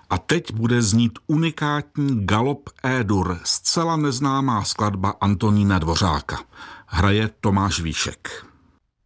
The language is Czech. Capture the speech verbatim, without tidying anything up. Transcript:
A teď bude znít unikátní Galop E-dur, zcela neznámá skladba Antonína Dvořáka. Hraje Tomáš Výšek.